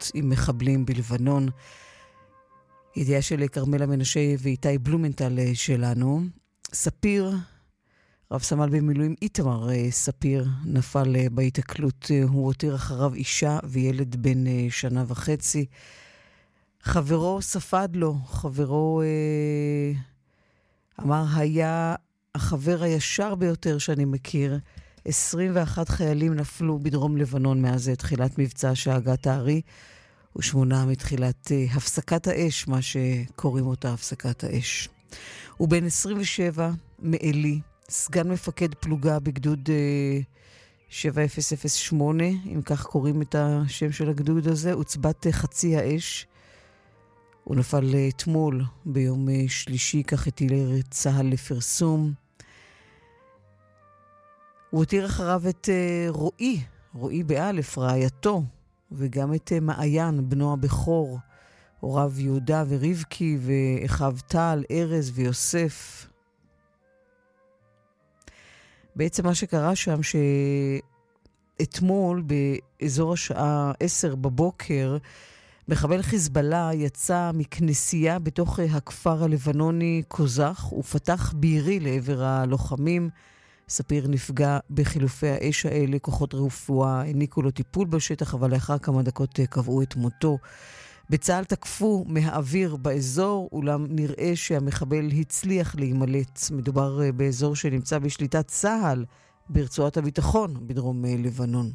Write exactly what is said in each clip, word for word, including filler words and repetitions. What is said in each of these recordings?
עימות עם מחבלים בלבנון. ידיעה של קרמלה מנשה ואיתי בלומנטל שלנו. ספיר, רב סמל במילואים איתמר ספיר, נפל בהתקלות. הוא הותיר אחריו אישה וילד בן שנה וחצי. חברו ספד לו, חברו אה, אמר, היה החבר הישר ביותר שאני מכיר. עשרים ואחת חיילים נפלו בדרום לבנון מאז תחילת מבצע שאגת הארי, ושמונה מתחילת אה, הפסקת האש, מה שקוראים אותה הפסקת האש. הוא בן עשרים ושבע, מאלי, סגן מפקד פלוגה בגדוד אה, שבע אפס אפס שמונה, אם כך קוראים את השם של הגדוד הזה, עוצבת חצי האש. הוא נפל אתמול ביום שלישי, כך הטיל צהל לפרסום. הוא הותיר אחריו את רועי, רועי באלף, רעייתו, וגם את מעיין, בנו הבכור, הוריו יהודה ורבקי, ואחיו טל, ארז ויוסף. בעצם מה שקרה שם, שאתמול באזור השעה עשר בבוקר, מחבל חיזבאללה יצא מכנסייה בתוך הכפר הלבנוני קוזח, ופתח בירי לעבר הלוחמים. ספיר נפגע בחילופי האש האלה, כוחות רפואה העניקו לו טיפול בשטח, אבל לאחר כמה דקות קבעו את מותו. בצה"ל תקפו מהאוויר באזור, אולם נראה שהמחבל הצליח להימלט. מדובר באזור שנמצא בשליטת צה"ל ברצועת הביטחון בדרום לבנון.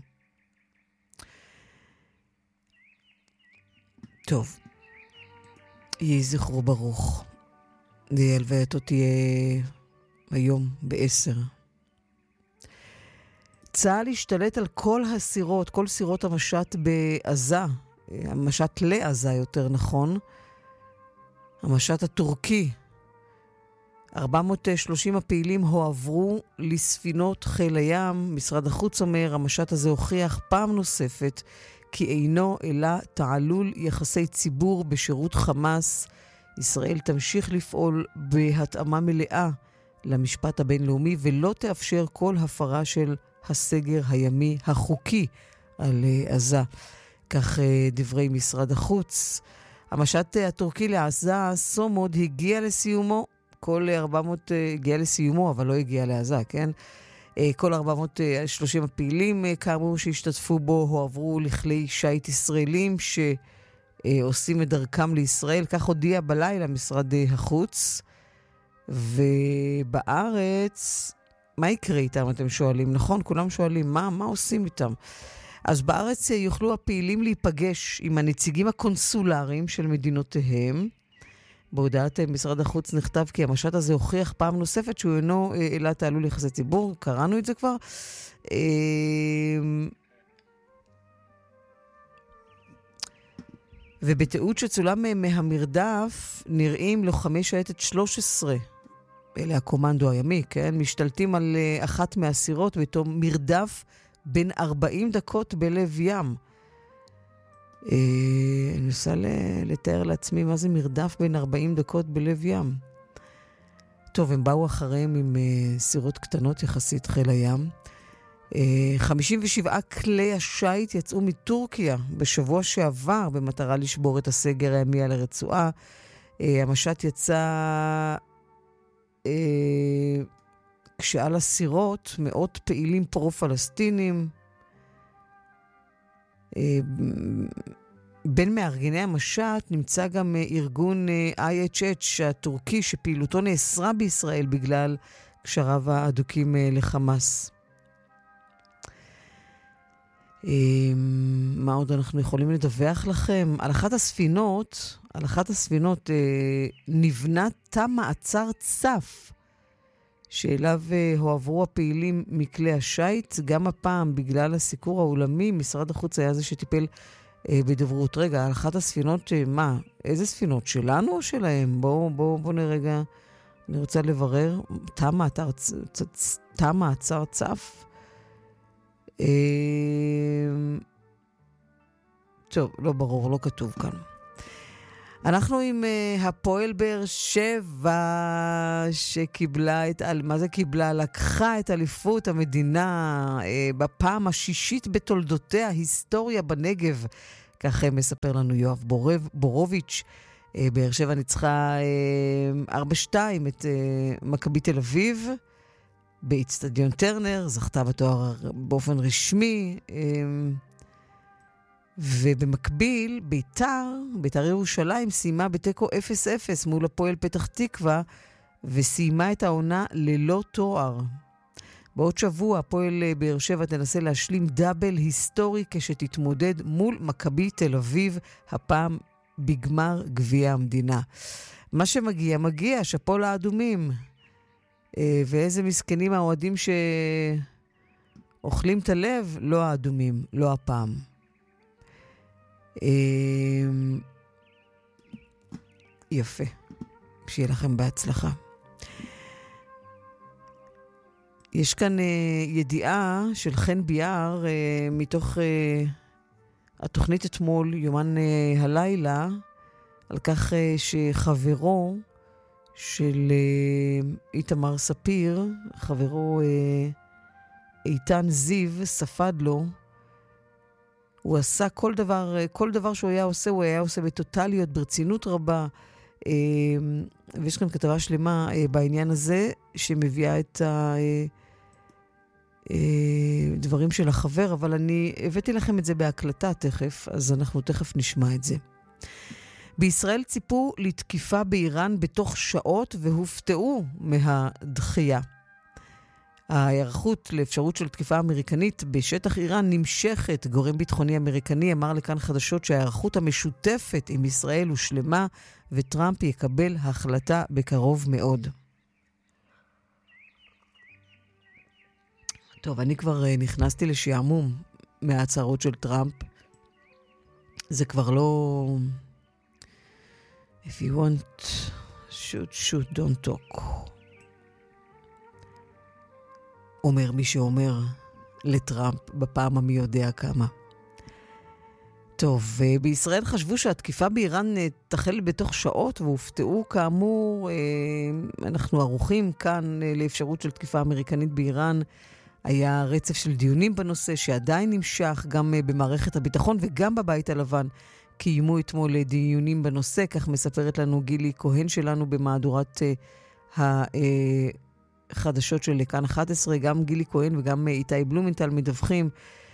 טוב, יהי זכרו ברוך. הלווייתו תהיה היום בעשר. צה"ל השתלט על כל הסירות, כל סירות המשט בעזה, המשט לעזה יותר נכון, המשט הטורקי. ארבע מאות ושלושים הפעילים הועברו לספינות חיל הים. משרד החוץ אומר, המשט הזה הוכיח פעם נוספת כי אינו אלא תעלול יחסי ציבור בשירות חמאס. ישראל תמשיך לפעול בהתאמה מלאה למשפט הבינלאומי ולא תאפשר כל הפרה של הסגר הימי החוקי על עזה. כך דברי משרד החוץ. המשט הטורקי לעזה, סומוד, הגיע לסיומו. כל ארבע מאות הגיע לסיומו, אבל לא הגיע לעזה, כן? כל ארבע מאות ושלושים הפעילים, כאמור, שהשתתפו בו, הועברו לכלי שייט ישראלים שעושים את דרכם לישראל. כך הודיע בלילה משרד החוץ. ובארץ, מה יקרה איתם, אתם שואלים? נכון, כולם שואלים, מה, מה עושים איתם? אז בארץ יוכלו הפעילים להיפגש עם הנציגים הקונסולריים של מדינותיהם. בהודעת משרד החוץ נכתב כי המשט הזה הוכיח פעם נוספת שהוא אינו אלא תעלול יחסי ציבור. קראנו את זה כבר. ובתיעוד שצולם מהמרדף נראים לוחמי שייטת שלוש עשרה, אלה הקומנדו הימי, כן? משתלטים על אחת מהסירות בתום מרדף בין ארבעים דקות בלב ים. אני מנסה לתאר לעצמי מה זה מרדף בין ארבעים דקות בלב ים. טוב, הם באו אחריהם עם סירות קטנות יחסית חיל הים. חמישים ושבעה כלי השייט יצאו מטורקיה בשבוע שעבר במטרה לשבור את הסגר הימי על הרצועה. המשט יצא כשעל הסירות מאות פעילים פרו-פלסטינים. בין מארגני המשט נמצא גם ארגון איי אייץ' אייץ' הטורקי, שפעילותו נאסרה בישראל בגלל קשריו האדוקים לחמאס. מה עוד אנחנו יכולים לדווח לכם? על אחת הספינות, על אחת הספינות נבנה תא מעצר צף, שאליו הועברו הפעילים מכלי השייט. גם הפעם, בגלל הסיקור העולמי, משרד החוץ היה זה שטיפל בדוברות. רגע, על אחת הספינות, מה? איזה ספינות? שלנו או שלהם? בואו בוא, בוא נרגע, אני רוצה לברר. תא מעצר, תא מעצר צף? טוב, לא ברור, לא כתוב כאן. אנחנו עם uh, הפועל באר שבע שקיבלה את, מה זה קיבלה? לקחה את אליפות המדינה uh, בפעם השישית בתולדותיה, היסטוריה בנגב. כך מספר לנו יואב בורב, בורוביץ'. באר שבע ניצחה ארבע שתיים את מכבי תל אביב באצטדיון טרנר, זכתה בתואר באופן רשמי, ובמקביל ביתר, ביתר ירושלים סיימה בתיקו אפס אפס מול הפועל פתח תקווה, וסיימה את העונה ללא תואר. בעוד שבוע הפועל באר שבע תנסה להשלים דאבל היסטורי כשתתמודד מול מכבי תל אביב, הפעם בגמר גביע המדינה. מה שמגיע, מגיע, שפול האדומים. ואיזה מסכנים האוהדים שאוכלים את הלב, לא האדומים, לא הפעם. יפה. שיהיה לכם בהצלחה. יש כאן uh, ידיעה של חן ביאר uh, מתוך uh, התוכנית אתמול, יומן uh, הלילה, על כך uh, שחברו של uh, איתמר ספיר, חברו uh, איתן זיו, ספד לו. הוא עשה כל דבר, uh, כל דבר שהוא היה עושה, הוא היה עושה בטוטליות, ברצינות רבה. Uh, ויש כאן כתבה שלמה uh, בעניין הזה, שמביאה את ה... Uh, דברים של החבר, אבל אני הבאתי לכם את זה בהקלטה תכף, אז אנחנו תכף נשמע את זה. בישראל ציפו לתקיפה באיראן בתוך שעות והופתעו מהדחייה. ההיערכות לאפשרות של תקיפה אמריקנית בשטח איראן נמשכת. גורם ביטחוני אמריקני אמר לכאן חדשות שההיערכות המשותפת עם ישראל הושלמה, וטראמפ יקבל החלטה בקרוב מאוד. טוב, אני כבר uh, נכנסתי לשעמום מההצהרות של טראמפ. זה כבר לא... If you want, shoot, shoot, don't talk. אומר מי שאומר לטראמפ בפעם המי יודע כמה. טוב, uh, בישראל חשבו שהתקיפה באיראן uh, תחל בתוך שעות, והופתעו כאמור. Uh, אנחנו ערוכים כאן uh, לאפשרות של תקיפה אמריקנית באיראן. היה רצף של דיונים בנושא שעדיין נמשך גם במערכת הביטחון וגם בבית הלבן. קיימו אתמול דיונים בנושא, כך מספרת לנו גילי כהן שלנו במהדורת החדשות של כאן אחת עשרה. גם גילי כהן וגם איתי בלומנטל מדווחים.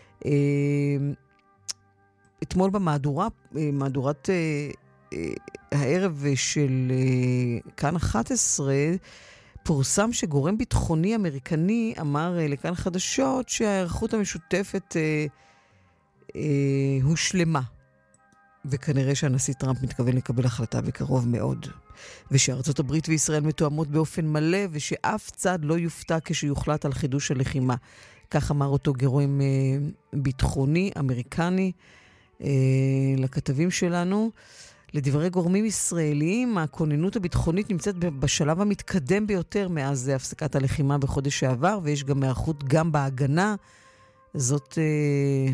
אתמול במהדורה, מהדורת הערב של כאן אחת עשרה, פורסם שגורם ביטחוני אמריקני אמר אה, לכאן חדשות שההיערכות המשותפת אה, אה, הושלמה. וכנראה שהנשיא טראמפ מתכוון לקבל החלטה בקרוב מאוד. ושארצות הברית וישראל מתואמות באופן מלא, ושאף צד לא יופתע כשיוחלט על חידוש הלחימה. כך אמר אותו גורם אה, ביטחוני אמריקני אה, לכתבים שלנו. לדברי גורמים ישראליים, הכוננות הביטחונית נמצאת בשלב המתקדם ביותר מאז הפסקת הלחימה בחודש שעבר, ויש גם היערכות גם בהגנה. זאת אה,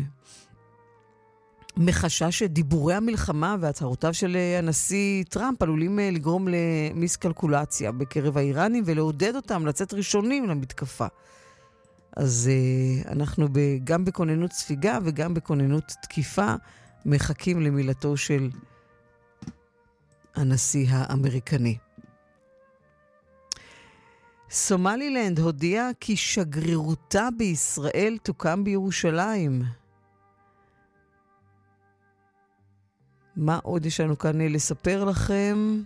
מחשש שדיבורי המלחמה והצהרותיו של הנשיא טראמפ עלולים אה, לגרום למיסקלקולציה בקרב האיראנים, ולעודד אותם לצאת ראשונים למתקפה. אז אה, אנחנו ב, גם בכוננות ספיגה וגם בכוננות תקיפה מחכים למילתו של הנשיא האמריקני. סומלילנד הודיעה כי שגרירותה בישראל תוקם בירושלים. מה עוד יש לנו כאן לספר לכם?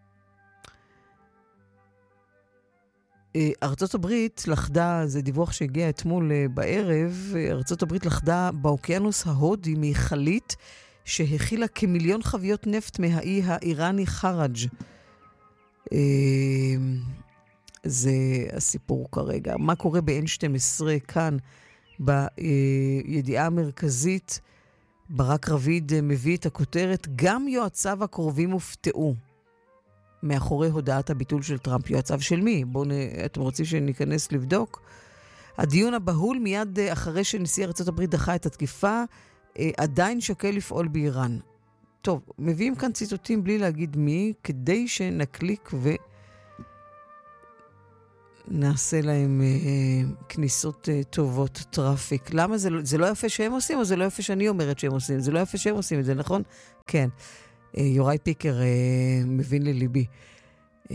ארצות הברית לחדה, זה דיווח שהגיע אתמול בערב, ארצות הברית לחדה באוקיינוס ההודי מיכלית שהכילה כמיליון חביות נפט מהאי האיראני חראג'. זה הסיפור כרגע. מה קורה ב-אן שתים עשרה כאן בידיעה המרכזית? ברק רביד מביא את הכותרת, גם יועציו הקרובים הופתעו מאחורי הודעת הביטול של טראמפ. יועציו של מי? בואו, אתם רוצים שניכנס לבדוק? הדיון הבהול מיד אחרי שנשיא ארצות הברית דחה את התקיפה, עדיין שקל לפעול באיראן. טוב, מביאים כאן ציטוטים בלי להגיד מי, כדי שנקליק נעשה להם uh, כניסות uh, טובות, טראפיק. למה זה, זה לא יפה שהם עושים, או זה לא יפה שאני אומרת שהם עושים? זה לא יפה שהם עושים את זה, נכון? כן. Uh, יוראי פיקר uh, מבין לליבי. Uh,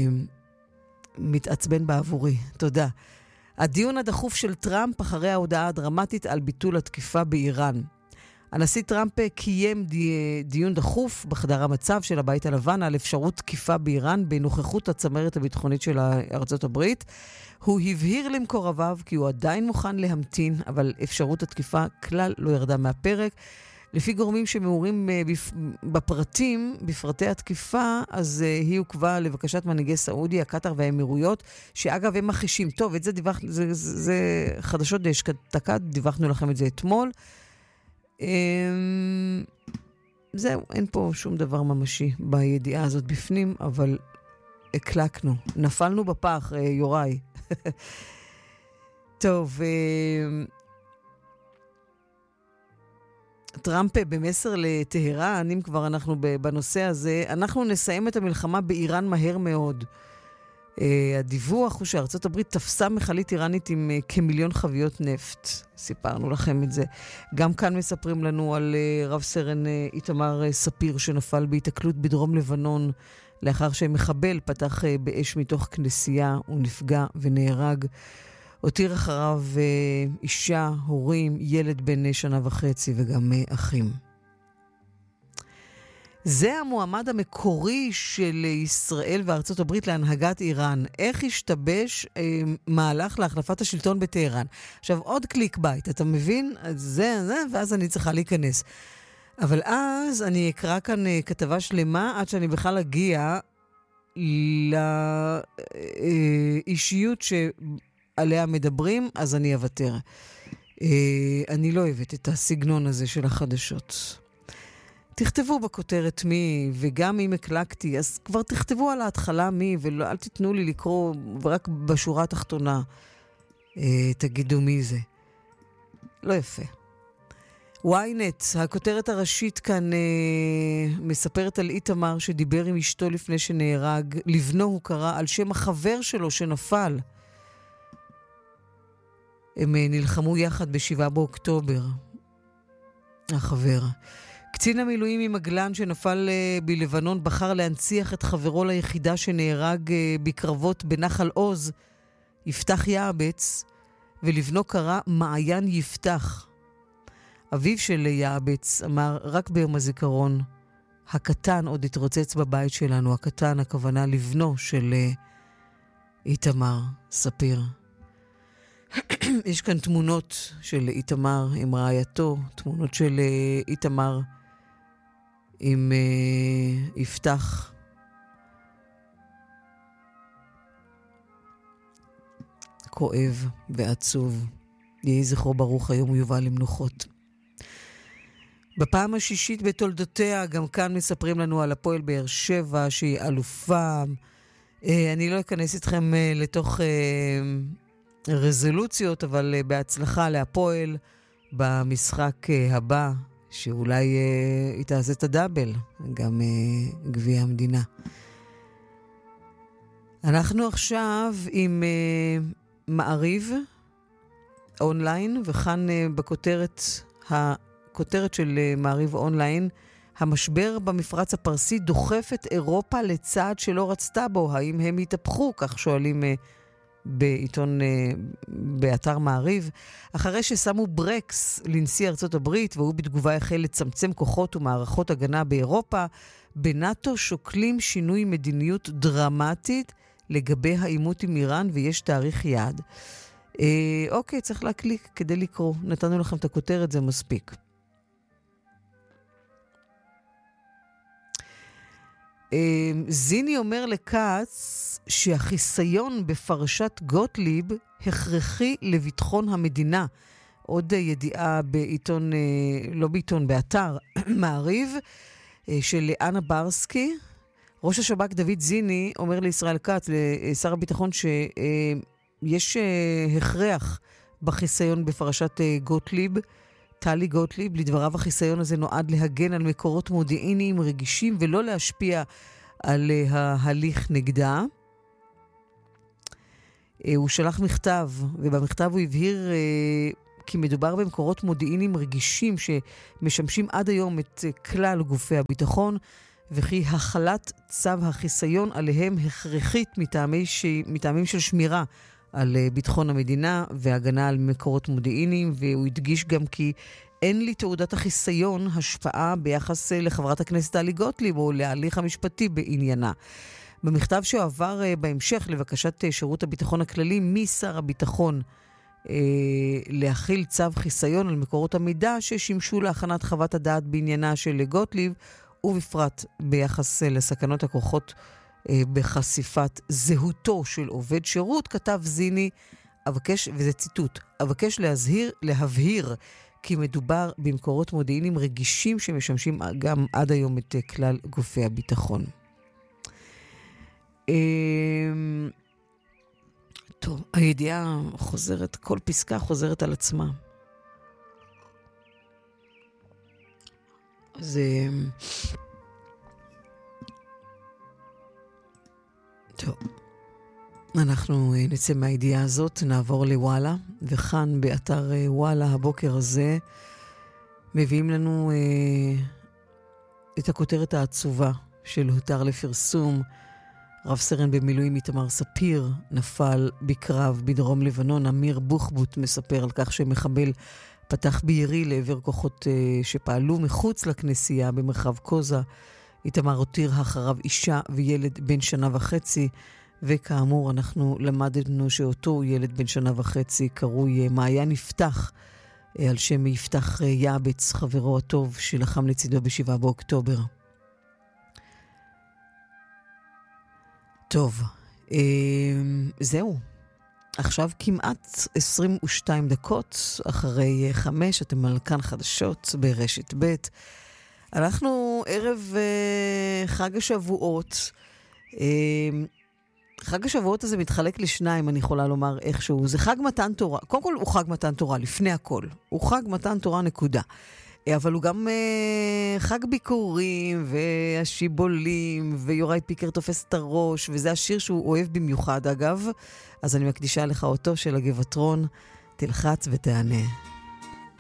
מתעצבן בעבורי. תודה. הדיון הדחוף של טראמפ אחרי ההודעה הדרמטית על ביטול התקיפה באיראן. הנשיא טראמפ קיים די, דיון דחוף בחדר המצב של הבית הלבן על אפשרות תקיפה באיראן בנוכחות הצמרת הביטחונית של ארצות הברית. הוא הבהיר למקורביו כי הוא עדיין מוכן להמתין, אבל אפשרות התקיפה כלל לא ירדה מהפרק. לפי גורמים שמעורים בפרטים, בפרטי התקיפה, אז היא עוקבה לבקשת מנהיגי סעודיה, קטר והאמירויות, שאגב הם מחישים. טוב, את זה דיווח, זה, זה, זה חדשות דשתקד, דיווחנו לכם את זה אתמול. זהו, אין פה שום דבר ממשי בידיעה הזאת בפנים, אבל הקלקנו. נפלנו בפח, יוראי. טוב, טראמפ במסר לטהרן, אם כבר אנחנו בנושא הזה, אנחנו נסיים את המלחמה באיראן מהר מאוד. הדיווח הוא שארצות הברית תפסה מכלית איראנית עם כמיליון חביות נפט. סיפרנו לכם את זה. גם כאן מספרים לנו על רב סרן איתמר ספיר שנפל בהתקלות בדרום לבנון לאחר שמחבל פתח באש מתוך כנסייה, הוא נפגע ונהרג. הותיר אחריו אישה, הורים, ילד בן שנה וחצי וגם אחים. זה המועמד המקורי של ישראל וארצות הברית להנהגת איראן. איך השתבש אה, מהלך להחלפת השלטון בטהרן? עכשיו, עוד קליק בית, אתה מבין? זה, זה, ואז אני צריכה להיכנס. אבל אז אני אקרא כאן אה, כתבה שלמה, עד שאני בכלל אגיע לאישיות שעליה מדברים, אז אני אוותר. אה, אני לא אוהבת את הסגנון הזה של החדשות. תכתבו בכותרת מי, וגם אם הקלקתי, אז כבר תכתבו על ההתחלה מי, ואל תיתנו לי לקרוא, ורק בשורה התחתונה אה, תגידו מי זה. לא יפה. וויינט, הכותרת הראשית כאן אה, מספרת על איתמר שדיבר עם אשתו לפני שנהרג. לבנו הוא קרא על שם החבר שלו שנפל. הם אה, נלחמו יחד בשבעה באוקטובר. החבר. קצין המילואים ממגלן שנפל uh, בלבנון בחר להנציח את חברו ליחידה שנהרג uh, בקרבות בנחל עוז, יפתח יעבץ, ולבנו קרא מעיין יפתח. אביו של יעבץ אמר רק ביום הזיכרון, הקטן עוד התרוצץ בבית שלנו, הקטן הכוונה לבנו של uh, איתמר ספיר. יש כאן תמונות של איתמר עם רעייתו, תמונות של uh, איתמר עם uh, יפתח. כואב ועצוב. יהי זכרו ברוך, היום הוא יובא למנוחות. בפעם השישית בתולדותיה, גם כאן מספרים לנו על הפועל באר שבע, שהיא אלופה. Uh, אני לא אכנס איתכם uh, לתוך uh, רזולוציות, אבל uh, בהצלחה להפועל במשחק uh, הבא, שאולי uh, היא תעשה את הדאבל, גם uh, גביע המדינה. אנחנו עכשיו עם uh, מעריב אונליין, וכאן uh, בכותרת, הכותרת של uh, מעריב אונליין, המשבר במפרץ הפרסי דוחף את אירופה לצעד שלא רצתה בו. האם הם יתהפכו? כך שואלים uh, בעיתון, באתר מעריב, אחרי ששמו ברקס לנשיא ארצות הברית, והוא בתגובה החל לצמצם כוחות ומערכות הגנה באירופה, בנאטו שוקלים שינוי מדיניות דרמטית לגבי העימות עם איראן, ויש תאריך יעד. אה, אוקיי, צריך להקליק כדי לקרוא. נתנו לכם את הכותרת, זה מספיק. זיני אומר לקץ שהחיסיון בפרשת גוטליב הכרחי לביטחון המדינה. עוד ידיעה בעיתון, לא בעיתון, באתר מעריב, של אנה ברסקי. ראש השב"כ דוד זיני אומר לישראל כץ, לשר הביטחון, שיש הכרח בחיסיון בפרשת גוטליב, טלי גוטליב. לדבריו החיסיון הזה נועד להגן על מקורות מודיעיניים רגישים ולא להשפיע על ההליך נגדה. הוא שלח מכתב, ובמכתב הוא הבהיר כי מדובר במקורות מודיעיניים רגישים שמשמשים עד היום את כלל גופי הביטחון, וכי החלת צו החיסיון עליהם הכרחית מטעמי ש... מטעמים של שמירה על ביטחון המדינה והגנה על מקורות מודיעיניים, והוא הדגיש גם כי אין לי תעודת החיסיון השפעה ביחס לחברת הכנסת טלי גוטליב או להליך המשפטי בעניינה. במכתב שעבר בהמשך לבקשת שירות הביטחון הכללי משר הביטחון אה, להכיל צו חיסיון על מקורות המידע ששימשו להכנת חוות הדעת בעניינה של גוטליב, ובפרט ביחס לסכנות הכרוכות אה, בחשיפת זהותו של עובד שירות, כתב זיני, אבקש, וזה ציטוט, אבקש להזהיר, להבהיר כי מדובר במקורות מודיעיניים רגישים שמשמשים גם עד היום את כלל גופי הביטחון. טוב, הידיעה חוזרת, כל פסקה חוזרת על עצמה. אז טוב, אנחנו נצא מהידיעה הזאת, נעבור לוואלה, וכאן באתר וואלה הבוקר הזה מביאים לנו אה, את הכותרת העצובה של הותר לפרסום. רב סרן במילואים איתמר ספיר נפל בקרב בדרום לבנון. אמיר בוחבוט מספר על כך שמחבל פתח בירי לעבר כוחות אה, שפעלו מחוץ לכנסייה במרחב קוזה. איתמר הותיר אחריו אישה וילד בן שנה וחצי, וכאמור אנחנו למדנו שאותו ילד בן שנה וחצי קרוי מעיין יפתח, אה, על שם יפתח אה, יעבץ, חברו הטוב שלחם לצידו בשבעה באוקטובר. טוב, אה, זהו. עכשיו כמעט עשרים ושתיים דקות אחרי חמש, אתם על כאן חדשות ברשת ב'. אנחנו ערב אה, חג השבועות. אה, חג השבועות הזה מתחלק לשניים, אני יכולה לומר איכשהו. זה חג מתן תורה. קודם כל הוא חג מתן תורה, לפני הכל. הוא חג מתן תורה נקודה. אבל הוא גם uh, חג ביקורים והשיבולים, ויוראי פיקר תופס את הראש, וזה השיר שהוא אוהב במיוחד אגב. אז אני מקדישה לך אותו של הגבעתרון, תלחץ ותענה.